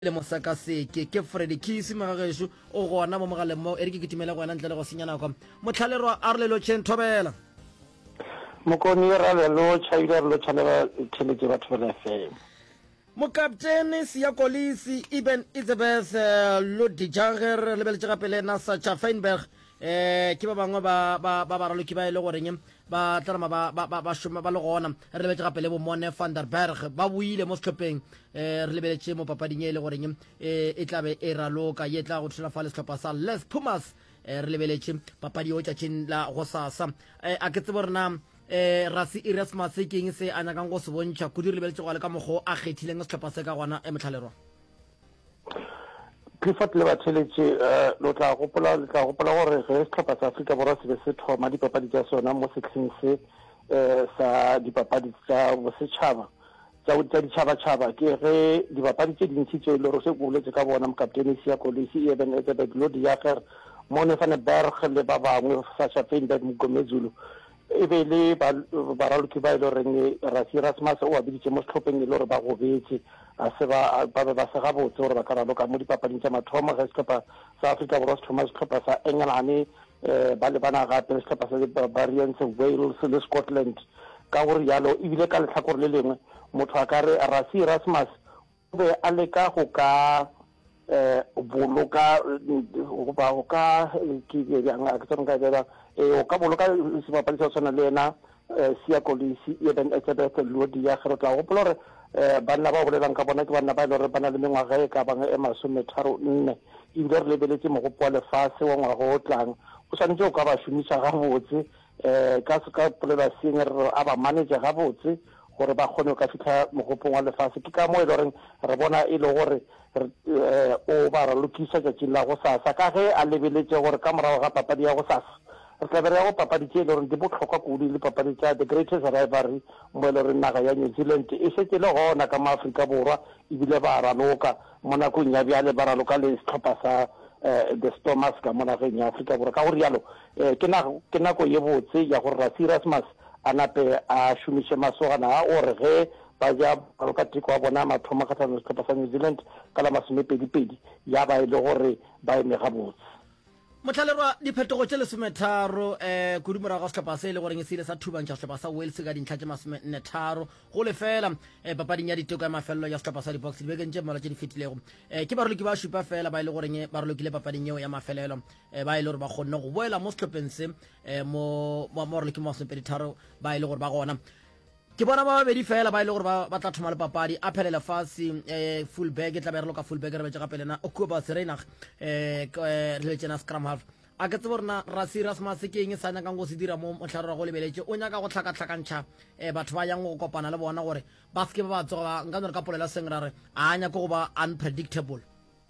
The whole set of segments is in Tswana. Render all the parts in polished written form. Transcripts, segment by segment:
le mosakaseke ke Freddy Kisi magagesho o gona mo mogaleng mo ere ke kitimela go ntle le go senya nako motlhalero a re le lo chen thobela mokoni ra le lo chaile lo chanela theletse batho ba FM mo captain Siya Kolisi Eben Itzebeth lo dijager le beletse gapele na sa Feinberg ke ba bangwe ba ralo ke ba ile gore nyem ba tlama ba shoma ba le gona re lebetse gape le bo Mone van der Berg ba buile mo setlhopheng re lebeletse mo papading e le gore nyem e tlabe e raloka ye tla go tshela fa le setlhopha sa Les Pumas re lebeletse papadi o tšatšing la go sasa a ke tsebo rena Rasi Erasmus ke eng se a nyakang go se bontšha kudu re lebeletse go le ka mogo a kgethileng setlhopha se ka gona motlhalerwa Clifford le batheletse lo tla gopola gore ge setlhopha sa Afrika Borwa se be se thoma dipapadi tsa sona mo setlheng se sa dipapadi tsa bosetšhaba tsa ditšhaba-tšhaba ke ge dipapadi tse dintsi tse le gore se boletse ka bona mokaptene Siya Kolisi Eben Etzebeth lo diager Mone van der Berg le ba bangwe Sasha Feinberg Mgomezulu e be le baraloki ba ile reng Rasi Erasmus o a biditse mo setlhopheng le gore ba go betse a se ba se gabotse gore ba ka raloka mo dipapading tsa mathomo ga setlhopha sa Afrika Borwa se thoma setlhopha sa England ba le bana gape setlhopha sa Barbarians Wales le Scotland ka gore yalo ebile ka letlhakore le lengwe motho a ka re Rasi Erasmus o be a leka go ka boloka go ka ke o ka boloka sebapadi sa tshwana le ena Siya Kolisi Eben Etzebeth lo diager tla gopola gore banna ba bolelang ka bona ke banna ba ile re bana le mengwaga e ka bang e 34 ebile re lebeletse mogopo wa lefase wa ngwaga o tlang o santse o ka ba šomiša gabotse ka polela seng re a ba manage gabotse gore ba kgone ka fitlha mogopong wa lefase ke ka mo e le goreng re bona e le gore o ba ralokisa tšatšing la go sasa ka ge a lebeletse gore ka morago ga papadi ya go sasa re tla bere ya go papadi tše e le gore di botlhokwa kudu le papadi tša the greatest rivalry mo e le gore naga ya New Zealand e setse le gona ka maAforika Borwa ebile ba raloka mo nakong ya bjale ba raloka le setlhopha sa the Stormers ka mo nageng ya Afrika Borwa ka gore yalo ke nako ye botse ya gore Rasi Erasmus a nape a šomiše masogana a o re ge ba ja raloka tiko wa bona mathomo kgatlhanong setlhopha sa New Zealand ka la 2022 ya ba e le gore ba eme gabotse motlhalerwa diphetogo tše 13 kudu morago ga setlhopha se e le goreng se ile sa thubantšha setlhopha sa Wales ka dintlha tše 43 go lefela papading ya diteko ya mafelelo ya setlhopha sa dibox dibekeng tše mmalwa tše di fetilego ke baroloki ba šupa fela ba e le goreng ba rolokile papading yeo ya mafelelo ba e le gore ba kgonne go boela mo setlhopheng se mo baroloki mo 23 ba e le gore ba gona ke bona ba babedi fela ba ile gore ba tla thoma le papadi a phelele fase fullback e tla be re loka fullback re betse gape lena Okuba Serenag re letsena scrum half a ke tsebo rena Rasi Erasmus ke eng sa nyakang go se dira mo motlharero go lebeletse o nyaka go tlhakatlhakantšha batho ba yang go kopana le bona gore ba seke ba tsoga nka nore ka polela seng ra re a nyaka go ba unpredictable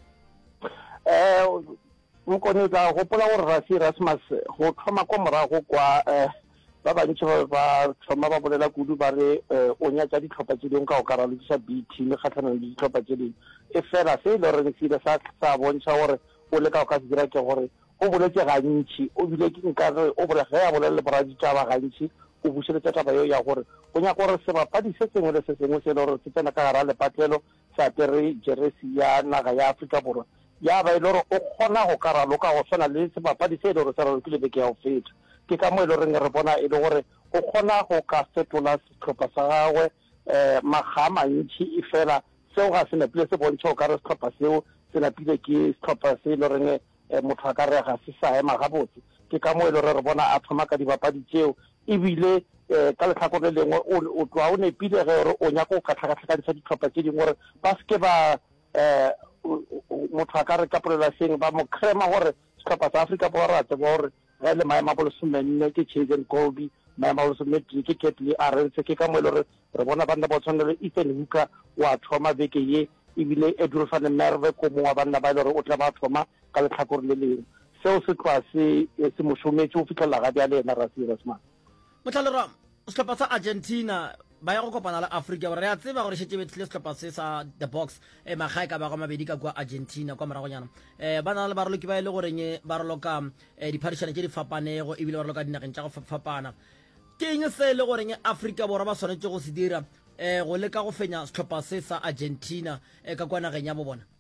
mokone tla gopola gore Rasi Erasmus go thoma kwa morago kwa ba bantši ba thoma ba bolela kudu ba re o nyatša ditlhopha tše dingwe ka go karalokisa B team kgatlhanong le ditlhopha tše dingwe e fela se e le gore se ile sa bontšha gore o le ka go ka se dira ke gore o boletse gantši o bile ke nkare o bole ge a bolele boraditaba gantši o bušeletša taba yeo ya gore o nyaka gore sebapadi se sengwe le se sengwe se e le gore se tsena ka gara lepatlelo sa apere jeresi ya naga ya Afrika Borwa ya ba e le gore o kgona go karaloka go tshwana le sebapadi se e le gore se ralokile beke ya go feta ke ka mo e le goreng re bona e le gore o kgona go ka fetola setlhopha sa gagwe maga mantši e fela seo ga se napile se bontšha o ka re setlhopha seo se napile ke setlhopha se e le goreng motho a ka re ga se sa ema gabotse ke ka mo e le gore re bona a thoma ka dibapadi tšeo ebile ka letlhakore le lengwe o tloa o nepile ge gore o nyaka go ka tlhakatlhakantsha ditlhopha tše dingwe gore ba seke ba motho a ka re ka polela seng ba mo crema gore setlhopha sa Afrika Borwa ra tseba gore ge le maemo a bolesomenne ke Jaden Colby maemo a bolesomenne ke Ketley Arendse ke ka mo e le gore re bona banna ba tshwane le Ethan Hooker wa thoma beke ye ebile Edwin van der Merwe ko mongwe wa banna ba e le gore o tla ba thoma ka letlhakore le lengwe seo se tloa se mošometse o fitlhelela ga bjale ena Rasi Erasmus motlhalerwa setlhopha sa Argentina ba ya go kopana le Afrika gore re a tseba gore šetse betlile setlhopha se sa the box magae ka bago mabedi ka kwa Argentina kwa moragonyana ba na le baroloki ba e le goreng ba roloka diphadišane tše di fapanego ebile ba roloka dinageng tša go fapana ke eng se e le goreng Afrika Borwa ba swanetše go se dira go leka go fenya setlhopha se sa Argentina ka kwa nageng ya bo bona